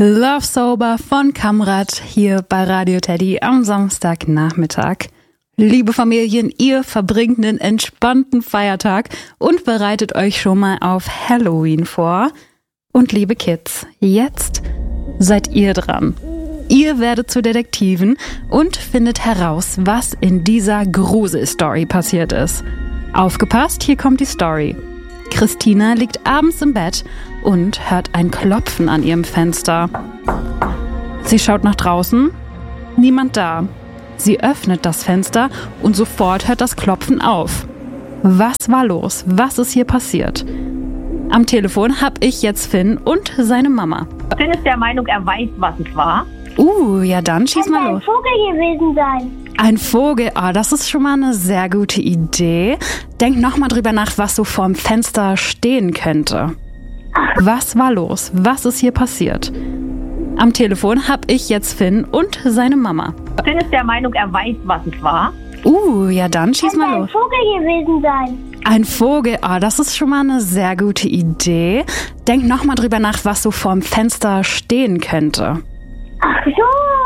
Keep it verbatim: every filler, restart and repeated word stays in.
Love Sober von Kamrat hier bei Radio Teddy am Samstagnachmittag. Liebe Familien, ihr verbringt einen entspannten Feiertag und bereitet euch schon mal auf Halloween vor. Und liebe Kids, jetzt seid ihr dran. Ihr werdet zu Detektiven und findet heraus, was in dieser Gruselstory passiert ist. Aufgepasst, hier kommt die Story. Christina liegt abends im Bett und hört ein Klopfen an ihrem Fenster. Sie schaut nach draußen, niemand da. Sie öffnet das Fenster und sofort hört das Klopfen auf. Was war los? Was ist hier passiert? Am Telefon habe ich jetzt Finn und seine Mama. Finn ist der Meinung, er weiß, was es war. Uh, ja dann schieß mal los. Ein Vogel gewesen sein. Ein Vogel, ah, das ist schon mal eine sehr gute Idee. Denk nochmal drüber nach, was so vorm Fenster stehen könnte. Was war los? Was ist hier passiert? Am Telefon habe ich jetzt Finn und seine Mama. Finn ist der Meinung, er weiß, was es war. Uh, ja dann schieß mal los. Ein Vogel gewesen sein. Ein Vogel, ah, das ist schon mal eine sehr gute Idee. Denk nochmal drüber nach, was so vorm Fenster stehen könnte. Ach so.